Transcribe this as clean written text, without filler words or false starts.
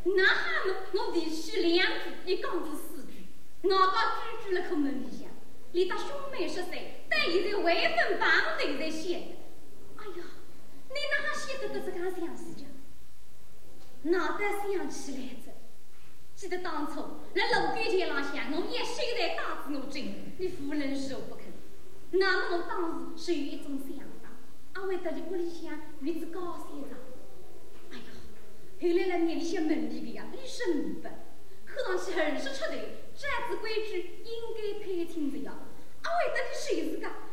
那哈么我必须2句，一讲子4句，我把句了口门里向，你到兄妹10岁，但现在未分帮头在写的。哎呀，你哪写的这个相事情？脑袋想起来着，记得当初在楼梯前浪向，我也谁在打子我针，你夫人受不肯。那么我当时是有一种想法，阿为到你屋里向与之高些着。哎呀，后来了年里向门里边啊，一时明白，看上去很是出头，这样子规矩应该配听着呀。阿为到底谁是个？